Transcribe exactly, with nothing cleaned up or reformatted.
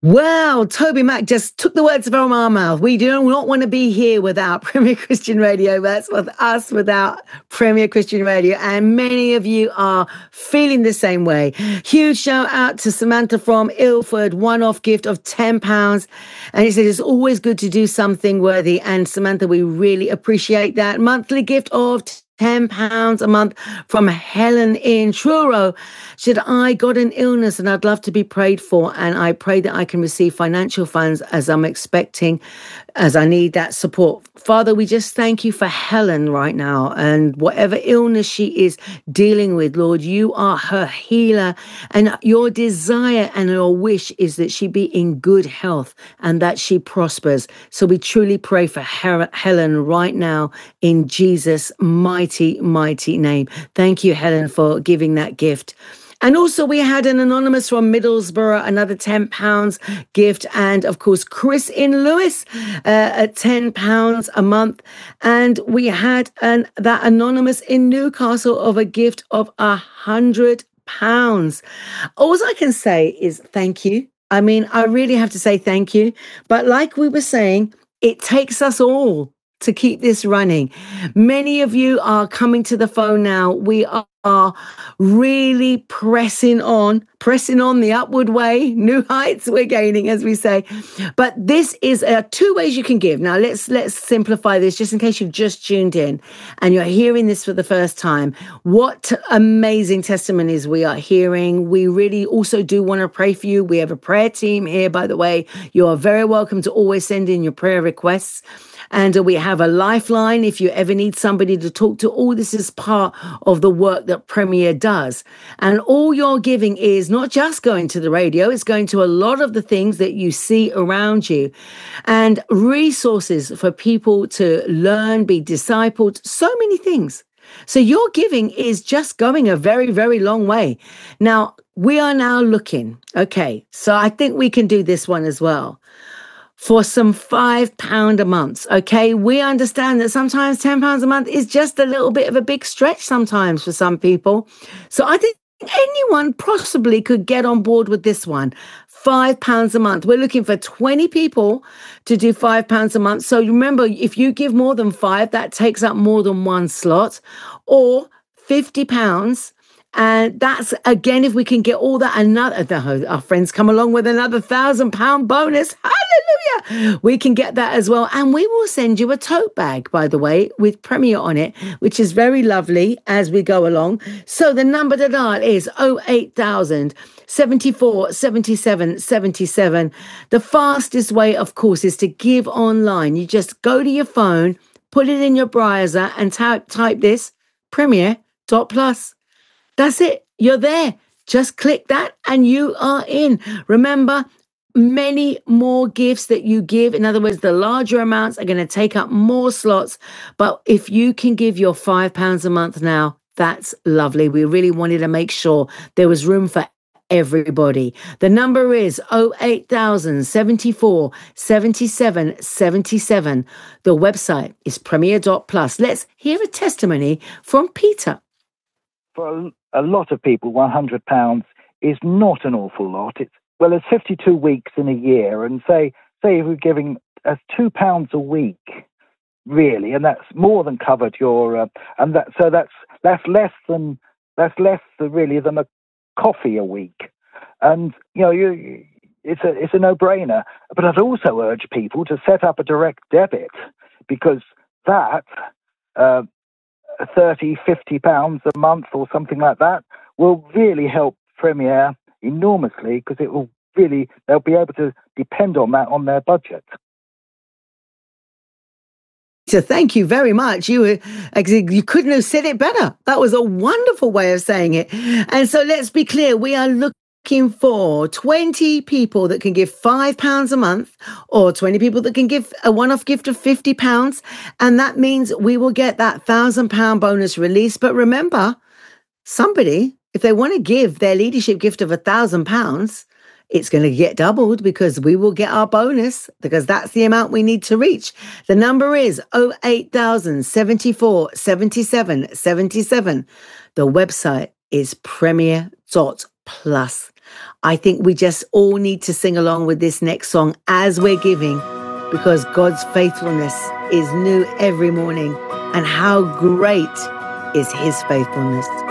Well, Toby Mac just took the words from our mouth. We do not want to be here without Premier Christian Radio. That's with us without Premier Christian Radio. And many of you are feeling the same way. Huge shout out to Samantha from Ilford, one-off gift of ten pounds. And he said, it's always good to do something worthy. And Samantha, we really appreciate that. Monthly gift of ten pounds a month from Helen in Truro. Said, I got an illness and I'd love to be prayed for. And I pray that I can receive financial funds as I'm expecting, as I need that support. Father, we just thank you for Helen right now. And whatever illness she is dealing with, Lord, you are her healer. And your desire and your wish is that she be in good health and that she prospers. So we truly pray for Her- Helen right now in Jesus' mighty, mighty name. Thank you, Helen, for giving that gift. And also we had an anonymous from Middlesbrough, another ten pounds gift. And of course, Chris in Lewis uh, at ten pounds a month. And we had an that anonymous in Newcastle of a gift of one hundred pounds. All I can say is thank you. I mean, I really have to say thank you. But like we were saying, it takes us all to keep this running. Many of you are coming to the phone now. We are are really pressing on, pressing on the upward way, new heights we're gaining, as we say. But this is uh, two ways you can give. Now, let's let's simplify this just in case you've just tuned in and you're hearing this for the first time. What amazing testimonies we are hearing. We really also do want to pray for you. We have a prayer team here, by the way. You are very welcome to always send in your prayer requests. And we have a lifeline if you ever need somebody to talk to. All this is part of the work that Premier does. And all you're giving is not just going to the radio, it's going to a lot of the things that you see around you and resources for people to learn, be discipled, so many things. So your giving is just going a very, very long way. Now, we are now looking. Okay, so I think we can do this one as well. For some five pounds a month, okay? We understand that sometimes ten pounds a month is just a little bit of a big stretch sometimes for some people. So I think anyone possibly could get on board with this one. Five pounds a month. We're looking for twenty people to do five pounds a month. So remember, if you give more than five, that takes up more than one slot, or fifty pounds. And that's, again, if we can get all that, another, our friends come along with another thousand pound bonus. Hallelujah. We can get that as well. And we will send you a tote bag, by the way, with Premier on it, which is very lovely as we go along. So the number to dial is oh eight thousand, seventy-four, seventy-seven, seventy-seven. The fastest way, of course, is to give online. You just go to your phone, put it in your browser and type, type this, premier dot plus. That's it. You're there. Just click that and you are in. Remember, many more gifts that you give. In other words, the larger amounts are going to take up more slots. But if you can give your five pounds a month now, that's lovely. We really wanted to make sure there was room for everybody. The number is oh eight thousand, seventy-four, seventy-seven, seventy-seven. The website is premier dot plus. Let's hear a testimony from Peter. For a lot of people, one hundred pounds is not an awful lot. It's, well, it's fifty-two weeks in a year. And say, say if we're giving us two pounds a week, really, and that's more than covered your, uh, and that, so that's, that's less than, that's less than really than a coffee a week. And, you know, you, it's a, it's a no-brainer. But I'd also urge people to set up a direct debit, because that, uh, thirty, fifty pounds a month or something like that will really help Premier enormously, because it will really, they'll be able to depend on that on their budget. So thank you very much. You were, you couldn't have said it better. That was a wonderful way of saying it. And so let's be clear, we are looking looking for twenty people that can give five pounds a month, or twenty people that can give a one-off gift of fifty pounds. And that means we will get that one thousand pound bonus release. But remember, somebody, if they want to give their leadership gift of one thousand pounds, it's going to get doubled, because we will get our bonus, because that's the amount we need to reach. The number is oh eight thousand, seventy-four, seventy-seven, seventy-seven. The website is premier dot plus. I think we just all need to sing along with this next song as we're giving, because God's faithfulness is new every morning. And how great is his faithfulness?